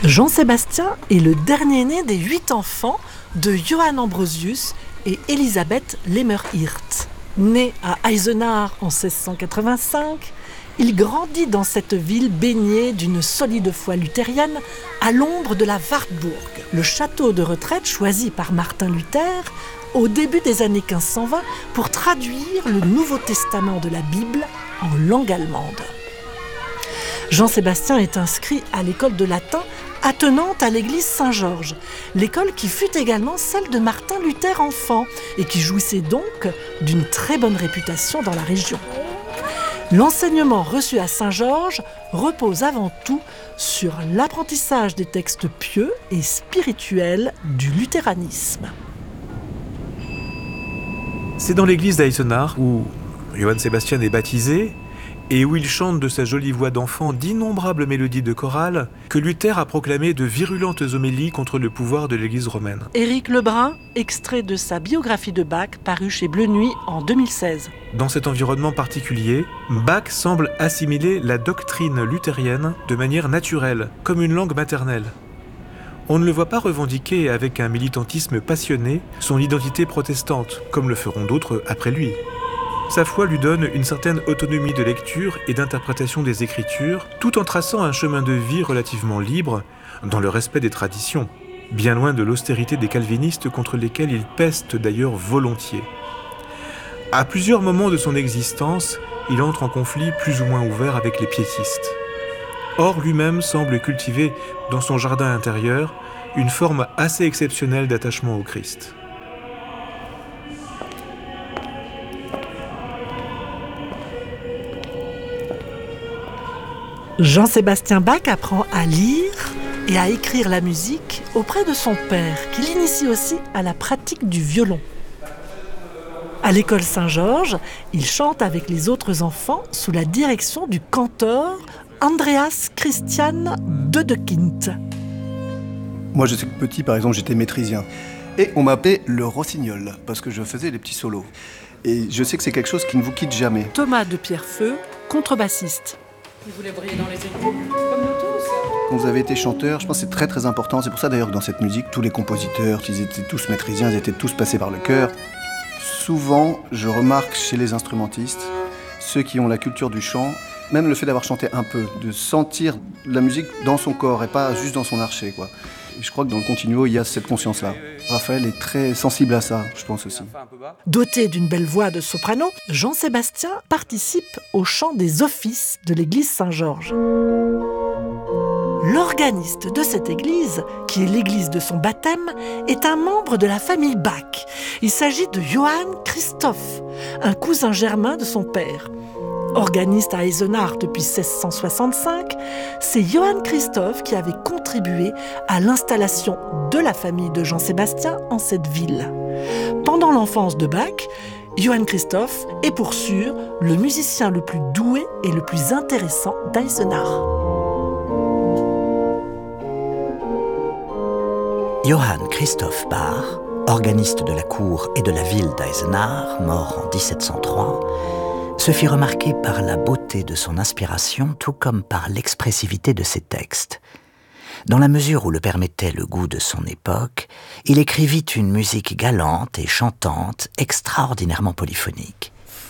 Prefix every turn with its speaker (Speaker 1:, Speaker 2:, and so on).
Speaker 1: Jean-Sébastien est le dernier-né des 8 enfants de Johann Ambrosius et Elisabeth Lämmerhirt. Né à Eisenach en 1685, il grandit dans cette ville baignée d'une solide foi luthérienne à l'ombre de la Wartburg, le château de retraite choisi par Martin Luther au début des années 1520 pour traduire le Nouveau Testament de la Bible en langue allemande. Jean-Sébastien est inscrit à l'école de latin attenante à l'église Saint-Georges, l'école qui fut également celle de Martin Luther enfant et qui jouissait donc d'une très bonne réputation dans la région. L'enseignement reçu à Saint-Georges repose avant tout sur l'apprentissage des textes pieux et spirituels du luthéranisme.
Speaker 2: C'est dans l'église d'Eisenach où Johann Sébastien est baptisé et où il chante de sa jolie voix d'enfant d'innombrables mélodies de chorale que Luther a proclamé de virulentes homélies contre le pouvoir de l'église romaine.
Speaker 1: Éric Lebrun, extrait de sa biographie de Bach parue chez Bleu Nuit en 2016.
Speaker 2: Dans cet environnement particulier, Bach semble assimiler la doctrine luthérienne de manière naturelle, comme une langue maternelle. On ne le voit pas revendiquer avec un militantisme passionné son identité protestante, comme le feront d'autres après lui. Sa foi lui donne une certaine autonomie de lecture et d'interprétation des Écritures, tout en traçant un chemin de vie relativement libre, dans le respect des traditions, bien loin de l'austérité des calvinistes contre lesquels il peste d'ailleurs volontiers. À plusieurs moments de son existence, il entre en conflit plus ou moins ouvert avec les piétistes. Or, lui-même semble cultiver, dans son jardin intérieur, une forme assez exceptionnelle d'attachement au Christ.
Speaker 1: Jean-Sébastien Bach apprend à lire et à écrire la musique auprès de son père, qui l'initie aussi à la pratique du violon. À l'école Saint-Georges, il chante avec les autres enfants sous la direction du cantor Andreas Christian Dedekind.
Speaker 3: Moi, je sais que petit, par exemple, j'étais maîtrisien. Et on m'appelait le rossignol, parce que je faisais les petits solos. Et je sais que c'est quelque chose qui ne vous quitte jamais.
Speaker 1: Thomas de Pierrefeu, contrebassiste.
Speaker 4: Il voulait briller dans les écrans, comme nous tous.
Speaker 3: Quand vous avez été chanteur, je pense que c'est très très important. C'est pour ça d'ailleurs que dans cette musique, tous les compositeurs, ils étaient tous maîtrisiens, ils étaient tous passés par le chœur. Souvent, je remarque chez les instrumentistes, ceux qui ont la culture du chant, même le fait d'avoir chanté un peu, de sentir la musique dans son corps et pas juste dans son archet, quoi. Et je crois que dans le continuo, il y a cette conscience-là. Raphaël est très sensible à ça, je pense aussi.
Speaker 1: Doté d'une belle voix de soprano, Jean-Sébastien participe au chant des offices de l'église Saint-Georges. L'organiste de cette église, qui est l'église de son baptême, est un membre de la famille Bach. Il s'agit de Johann Christoph, un cousin germain de son père. Organiste à Eisenach depuis 1665, c'est Johann Christoph qui avait contribué à l'installation de la famille de Jean-Sébastien en cette ville. Pendant l'enfance de Bach, Johann Christoph est pour sûr le musicien le plus doué et le plus intéressant d'Eisenach.
Speaker 5: Johann Christoph Bach, organiste de la cour et de la ville d'Eisenach, mort en 1703, se fit remarquer par la beauté de son inspiration, tout comme par l'expressivité de ses textes. Dans la mesure où le permettait le goût de son époque, il écrivit une musique galante et chantante, extraordinairement polyphonique.